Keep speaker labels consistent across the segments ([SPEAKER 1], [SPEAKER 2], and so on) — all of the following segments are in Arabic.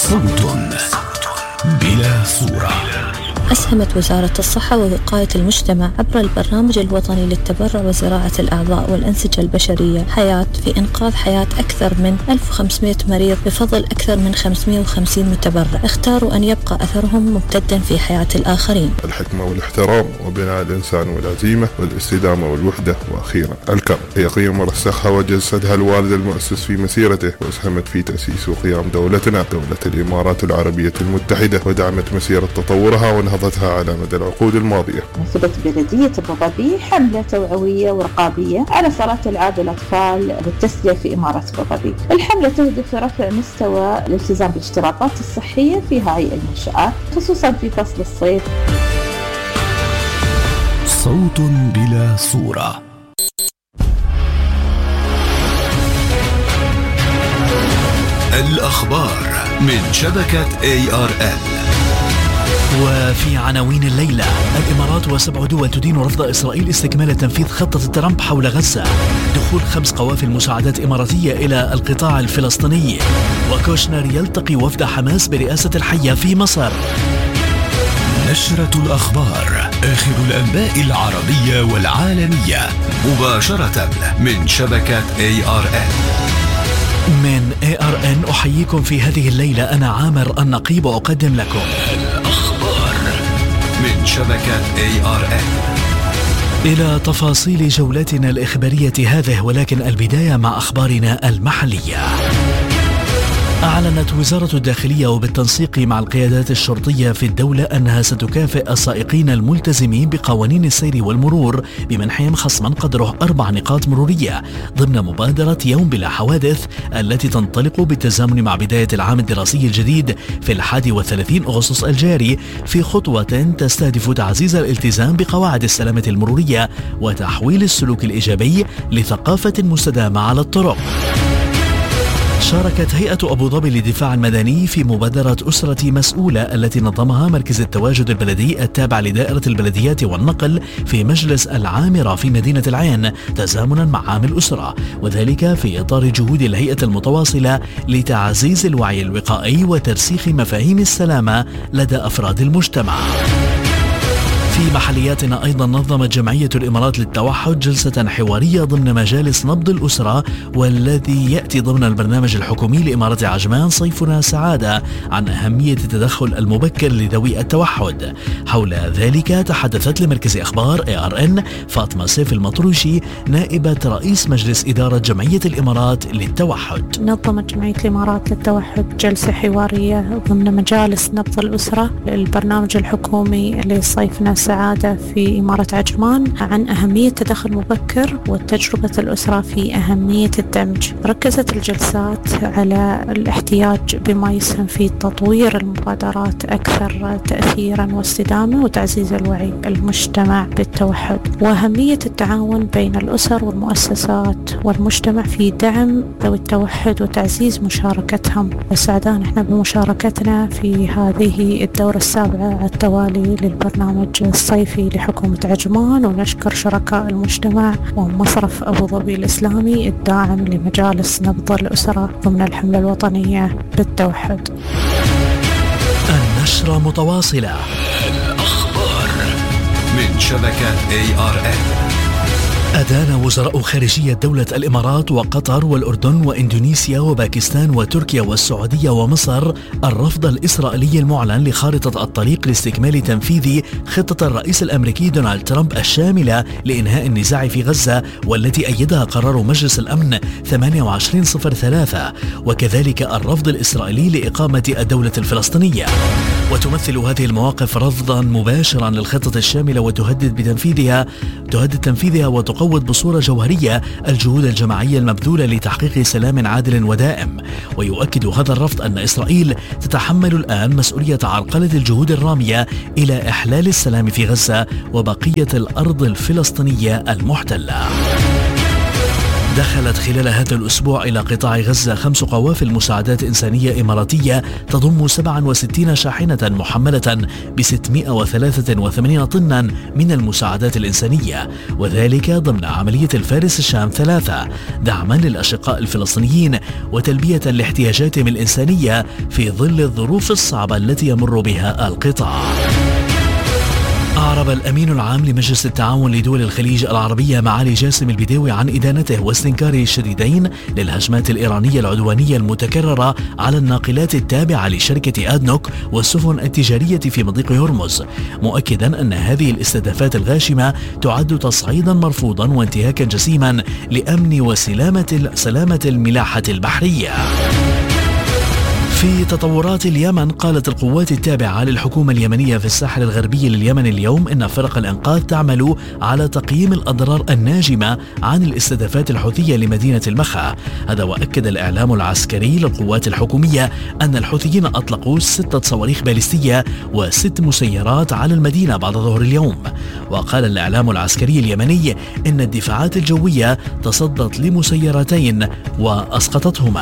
[SPEAKER 1] صوت بلا صورة.
[SPEAKER 2] أسهمت وزارة الصحة ووقاية المجتمع عبر البرنامج الوطني للتبرع وزراعة الأعضاء والأنسجة البشرية حياة في إنقاذ حياة أكثر من 1500 مريض بفضل أكثر من 550 متبرع اختاروا أن يبقى أثرهم ممتدا في حياة الآخرين.
[SPEAKER 3] الحكمة والاحترام وبناء الإنسان والعزيمة والاستدامة والوحدة، وأخيرا الكرم، هي قيم رسخها وجسدها الوالد المؤسس في مسيرته، وأسهمت في تأسيس وقيام دولتنا دولة الإمارات العربية المتحدة، ودعمت مسيرة تطورها ونهضتها على مدى العقود الماضية.
[SPEAKER 4] نفذت بلدية أبو ظبي حملة توعوية ورقابية على صلاة ألعاب الأطفال والتسلية في إمارة أبو ظبي. الحملة تهدف لرفع مستوى الالتزام بالاشتراطات الصحية في هذه المنشآت خصوصا في فصل الصيف.
[SPEAKER 1] صوت بلا صورة. الأخبار من شبكة ARN.
[SPEAKER 5] وفي عناوين الليلة: الإمارات و7 دول تدين رفض إسرائيل استكمال تنفيذ خطة ترامب حول غزة، دخول 5 قوافل مساعدات إماراتية إلى القطاع الفلسطيني، وكوشنر يلتقي وفد حماس برئاسة الحية في مصر.
[SPEAKER 1] نشرة الأخبار، آخر الأنباء العربية والعالمية، مباشرة من شبكة ARN.
[SPEAKER 5] من ARN أحييكم في هذه الليلة، أنا عامر النقيب وأقدم لكم
[SPEAKER 1] الأخبار من شبكة ARN.
[SPEAKER 5] إلى تفاصيل جولتنا الإخبارية هذه، ولكن البداية مع أخبارنا المحلية. أعلنت وزارة الداخلية وبالتنسيق مع القيادات الشرطية في الدولة أنها ستكافئ السائقين الملتزمين بقوانين السير والمرور بمنحهم خصما قدره 4 نقاط مرورية ضمن مبادرة يوم بلا حوادث التي تنطلق بالتزامن مع بداية العام الدراسي الجديد في 31 أغسطس الجاري، في خطوة تستهدف تعزيز الالتزام بقواعد السلامة المرورية وتحويل السلوك الإيجابي لثقافة مستدامة على الطرق. شاركت هيئة أبو ظبي للدفاع المدني في مبادرة أسرة مسؤولة التي نظمها مركز التواجد البلدي التابع لدائرة البلديات والنقل في مجلس العامرة في مدينة العين تزامنا مع عام الأسرة، وذلك في إطار جهود الهيئة المتواصلة لتعزيز الوعي الوقائي وترسيخ مفاهيم السلامة لدى أفراد المجتمع. في محلياتنا أيضا نظمت جمعية الإمارات للتوحد جلسة حوارية ضمن مجالس نبض الأسرة، والذي يأتي ضمن البرنامج الحكومي لإمارة عجمان صيفنا سعادة عن أهمية التدخل المبكر لذوي التوحد. حول ذلك تحدثت لمركز أخبار ARN فاطمة سيف المطروشي نائبة رئيس مجلس إدارة جمعية الإمارات للتوحد.
[SPEAKER 6] نظمت جمعية الإمارات للتوحد جلسة حوارية ضمن مجالس نبض الأسرة البرنامج الحكومي لصيفنا السعادة في إمارة عجمان عن أهمية التدخل المبكر وتجربة الأسرة في أهمية الدمج. ركزت الجلسات على الاحتياج بما يسهم في تطوير المبادرات أكثر تأثيرا واستدامة وتعزيز الوعي المجتمع بالتوحد، وأهمية التعاون بين الأسر والمؤسسات والمجتمع في دعم ذوي التوحد وتعزيز مشاركتهم. سعدان احنا بمشاركتنا في هذه الدورة السابعة على التوالي للبرنامج الصيفي لحكومة عجمان، ونشكر شركاء المجتمع ومصرف أبو ظبي الإسلامي الداعم لمجالس نبض الأسرة ضمن الحملة الوطنية بالتوحد.
[SPEAKER 5] النشرة متواصلة.
[SPEAKER 1] الأخبار من شبكة ARN.
[SPEAKER 5] أدان وزراء خارجية دولة الإمارات وقطر والأردن وإندونيسيا وباكستان وتركيا والسعودية ومصر الرفض الإسرائيلي المعلن لخارطة الطريق لاستكمال تنفيذ خطة الرئيس الأمريكي دونالد ترامب الشاملة لإنهاء النزاع في غزة، والتي أيدها قرار مجلس الأمن 2803، وكذلك الرفض الإسرائيلي لإقامة الدولة الفلسطينية. وتمثل هذه المواقف رفضا مباشرا للخطة الشاملة وتهدد تنفيذها وتقوض بصورة جوهرية الجهود الجماعية المبذولة لتحقيق سلام عادل ودائم. ويؤكد هذا الرفض أن إسرائيل تتحمل الآن مسؤولية عرقلة الجهود الرامية إلى إحلال السلام في غزة وبقية الأرض الفلسطينية المحتلة. دخلت خلال هذا الأسبوع إلى قطاع غزة 5 قوافل مساعدات إنسانية إماراتية تضم 67 شاحنة محملة ب 683 طنا من المساعدات الإنسانية، وذلك ضمن عملية الفارس الشام 3 دعما للأشقاء الفلسطينيين وتلبية لاحتياجاتهم الإنسانية في ظل الظروف الصعبة التي يمر بها القطاع. أعرب الأمين العام لمجلس التعاون لدول الخليج العربية معالي جاسم البديوي عن إدانته واستنكاره الشديدين للهجمات الإيرانية العدوانية المتكررة على الناقلات التابعة لشركة آدنوك والسفن التجارية في مضيق هرمز، مؤكدا أن هذه الاستهدافات الغاشمة تعد تصعيدا مرفوضا وانتهاكا جسيما لأمن وسلامة الملاحة البحرية. في تطورات اليمن، قالت القوات التابعة للحكومة اليمنية في الساحل الغربي لليمن اليوم إن فرق الإنقاذ تعمل على تقييم الأضرار الناجمة عن الاستهدافات الحوثية لمدينة المخا. هذا وأكد الإعلام العسكري للقوات الحكومية أن الحوثيين أطلقوا 6 صواريخ باليستية و6 مسيرات على المدينة بعد ظهر اليوم. وقال الإعلام العسكري اليمني إن الدفاعات الجوية تصدت لمسيرتين وأسقطتهما.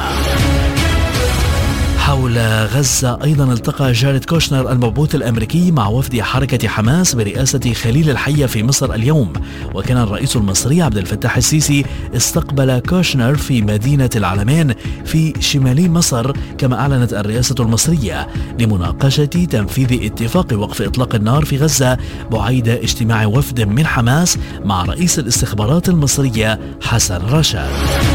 [SPEAKER 5] حول غزة أيضا التقى جاريد كوشنر المبعوث الأمريكي مع وفد حركة حماس برئاسة خليل الحية في مصر اليوم، وكان الرئيس المصري عبد الفتاح السيسي استقبل كوشنر في مدينة العلمين في شمال مصر، كما أعلنت الرئاسة المصرية لمناقشة تنفيذ اتفاق وقف إطلاق النار في غزة بعيد اجتماع وفد من حماس مع رئيس الاستخبارات المصرية حسن رشاد.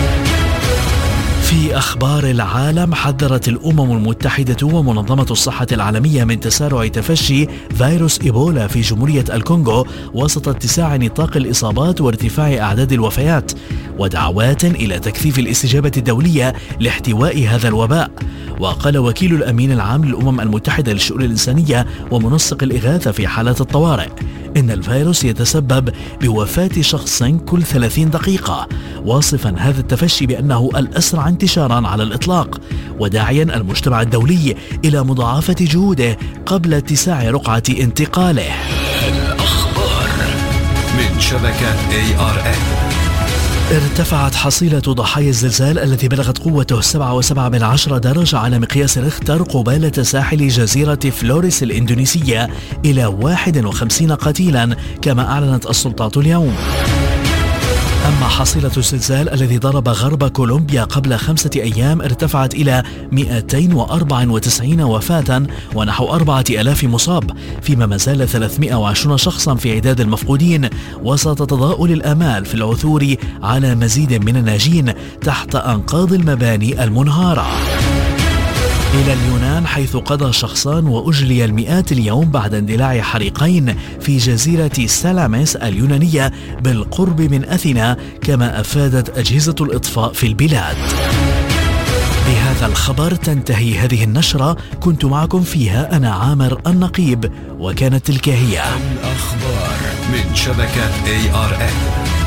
[SPEAKER 5] في أخبار العالم، حذرت الأمم المتحدة ومنظمة الصحة العالمية من تسارع تفشي فيروس إيبولا في جمهورية الكونغو وسط اتساع نطاق الإصابات وارتفاع أعداد الوفيات، ودعوات إلى تكثيف الاستجابة الدولية لاحتواء هذا الوباء. وقال وكيل الأمين العام للأمم المتحدة للشؤون الإنسانية ومنسق الإغاثة في حالات الطوارئ إن الفيروس يتسبب بوفاة شخص كل 30 دقيقة، واصفا هذا التفشي بأنه الأسرع انتشارا على الإطلاق، وداعيا المجتمع الدولي إلى مضاعفة جهوده قبل اتساع رقعة انتقاله.
[SPEAKER 1] الأخبار من شبكة ARN.
[SPEAKER 5] ارتفعت حصيلة ضحايا الزلزال الذي بلغت قوته 7.7 درجة على مقياس ريختر قبالة ساحل جزيرة فلوريس الإندونيسية إلى 51 قتيلا، كما أعلنت السلطات اليوم. أما حصيلة الزلزال الذي ضرب غرب كولومبيا قبل 5 أيام ارتفعت إلى 294 وفاة ونحو 4000 مصاب، فيما ما زال 320 شخصا في عداد المفقودين وسط تضاؤل الآمال في العثور على مزيد من الناجين تحت أنقاض المباني المنهارة. إلى اليونان، حيث قضى شخصان وأجلي المئات اليوم بعد اندلاع حريقين في جزيرة سالاميس اليونانية بالقرب من أثينا، كما أفادت أجهزة الإطفاء في البلاد. بهذا الخبر تنتهي هذه النشرة، كنت معكم فيها أنا عامر النقيب، وكانت تلك هي
[SPEAKER 1] الأخبار من شبكة ARN.